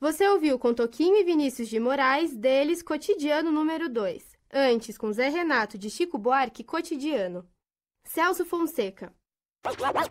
Você ouviu com Toquinho e Vinícius de Moraes, deles Cotidiano número 2. Antes, com Zé Renato de Chico Buarque, Cotidiano. Celso Fonseca.